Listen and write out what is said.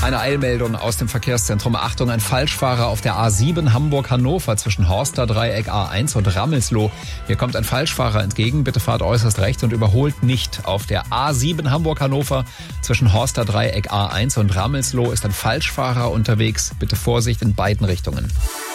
Eine Eilmeldung aus dem Verkehrszentrum. Achtung, ein Falschfahrer auf der A7 Hamburg-Hannover zwischen Horster Dreieck A1 und Rammelsloh. Hier kommt ein Falschfahrer entgegen. Bitte fahrt äußerst rechts und überholt nicht. Auf der A7 Hamburg-Hannover zwischen Horster Dreieck A1 und Rammelsloh ist ein Falschfahrer unterwegs. Bitte Vorsicht in beiden Richtungen.